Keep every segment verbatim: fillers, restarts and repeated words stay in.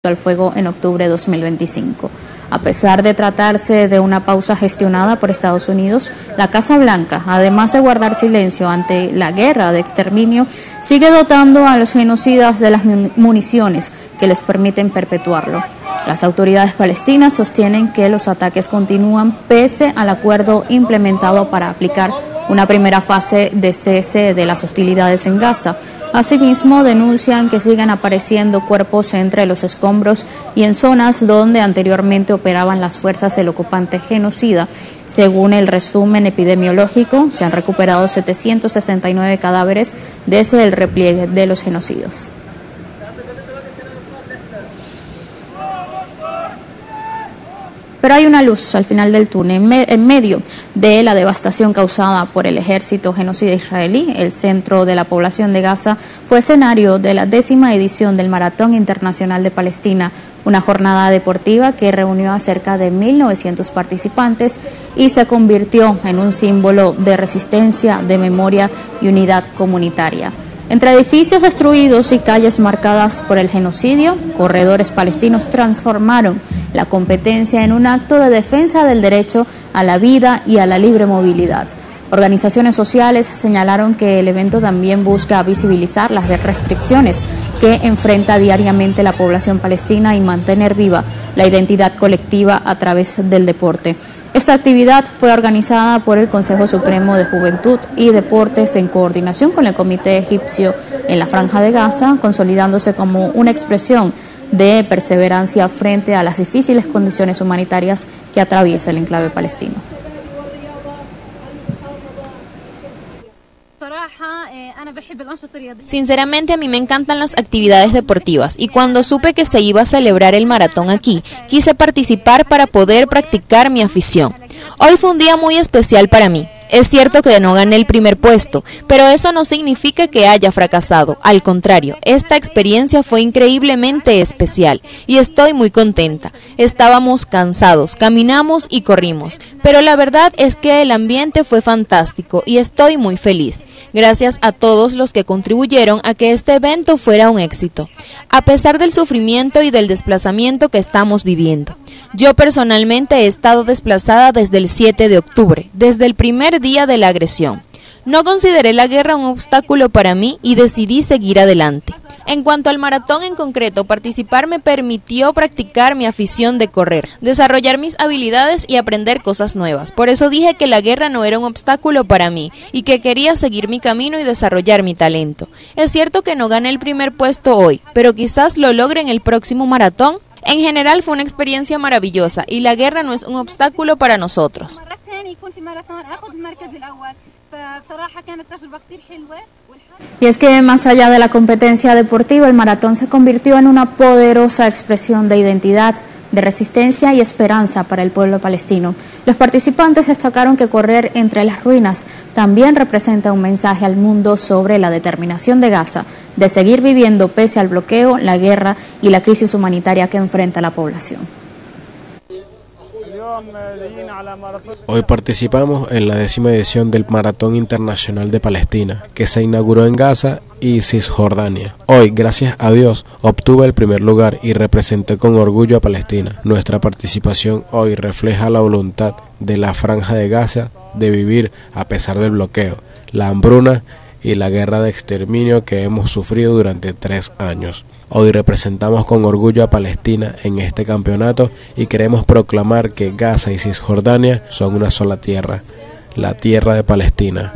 al fuego en octubre de dos mil veinticinco. A pesar de tratarse de una pausa gestionada por Estados Unidos, la Casa Blanca, además de guardar silencio ante la guerra de exterminio, sigue dotando a los genocidas de las municiones que les permiten perpetuarlo. Las autoridades palestinas sostienen que los ataques continúan pese al acuerdo implementado para aplicar una primera fase de cese de las hostilidades en Gaza. Asimismo, denuncian que siguen apareciendo cuerpos entre los escombros y en zonas donde anteriormente operaban las fuerzas del ocupante genocida. Según el resumen epidemiológico, se han recuperado setecientos sesenta y nueve cadáveres desde el repliegue de los genocidas. Pero hay una luz al final del túnel. En medio de la devastación causada por el ejército genocida israelí, el centro de la población de Gaza fue escenario de la décima edición del Maratón Internacional de Palestina, una jornada deportiva que reunió a cerca de mil novecientos participantes y se convirtió en un símbolo de resistencia, de memoria y unidad comunitaria. Entre edificios destruidos y calles marcadas por el genocidio, corredores palestinos transformaron la competencia en un acto de defensa del derecho a la vida y a la libre movilidad. Organizaciones sociales señalaron que el evento también busca visibilizar las restricciones que enfrenta diariamente la población palestina y mantener viva la identidad colectiva a través del deporte. Esta actividad fue organizada por el Consejo Supremo de Juventud y Deportes en coordinación con el Comité Egipcio en la Franja de Gaza, consolidándose como una expresión de perseverancia frente a las difíciles condiciones humanitarias que atraviesa el enclave palestino. Sinceramente, a mí me encantan las actividades deportivas y cuando supe que se iba a celebrar el maratón aquí, quise participar para poder practicar mi afición. Hoy fue un día muy especial para mí. Es cierto que no gané el primer puesto, pero eso no significa que haya fracasado. Al contrario, esta experiencia fue increíblemente especial y estoy muy contenta. Estábamos cansados, caminamos y corrimos, pero la verdad es que el ambiente fue fantástico y estoy muy feliz. Gracias a todos los que contribuyeron a que este evento fuera un éxito, a pesar del sufrimiento y del desplazamiento que estamos viviendo. Yo personalmente he estado desplazada desde el siete de octubre, desde el primer día de la agresión. No consideré la guerra un obstáculo para mí y decidí seguir adelante. En cuanto al maratón en concreto, participar me permitió practicar mi afición de correr, desarrollar mis habilidades y aprender cosas nuevas. Por eso dije que la guerra no era un obstáculo para mí y que quería seguir mi camino y desarrollar mi talento. Es cierto que no gané el primer puesto hoy, pero quizás lo logre en el próximo maratón. En general fue una experiencia maravillosa y la guerra no es un obstáculo para nosotros. Y es que más allá de la competencia deportiva, el maratón se convirtió en una poderosa expresión de identidad, de resistencia y esperanza para el pueblo palestino. Los participantes destacaron que correr entre las ruinas también representa un mensaje al mundo sobre la determinación de Gaza de seguir viviendo pese al bloqueo, la guerra y la crisis humanitaria que enfrenta la población. Hoy participamos en la décima edición del Maratón Internacional de Palestina, que se inauguró en Gaza y Cisjordania. Hoy, gracias a Dios, obtuve el primer lugar y representé con orgullo a Palestina. Nuestra participación hoy refleja la voluntad de la Franja de Gaza de vivir a pesar del bloqueo, la hambruna y la guerra de exterminio que hemos sufrido durante tres años. Hoy representamos con orgullo a Palestina en este campeonato y queremos proclamar que Gaza y Cisjordania son una sola tierra, la tierra de Palestina.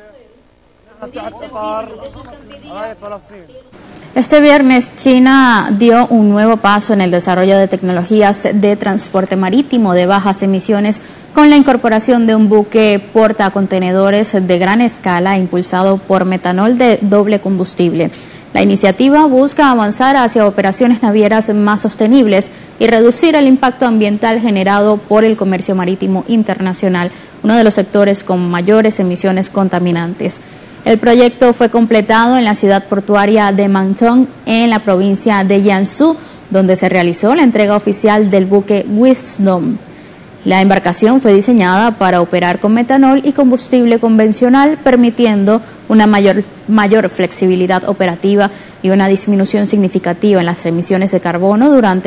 Este viernes China dio un nuevo paso en el desarrollo de tecnologías de transporte marítimo de bajas emisiones con la incorporación de un buque portacontenedores de gran escala impulsado por metanol de doble combustible. La iniciativa busca avanzar hacia operaciones navieras más sostenibles y reducir el impacto ambiental generado por el comercio marítimo internacional, uno de los sectores con mayores emisiones contaminantes. El proyecto fue completado en la ciudad portuaria de Mantong, en la provincia de Jiangsu, donde se realizó la entrega oficial del buque Wisdom. La embarcación fue diseñada para operar con metanol y combustible convencional, permitiendo una mayor, mayor flexibilidad operativa y una disminución significativa en las emisiones de carbono durante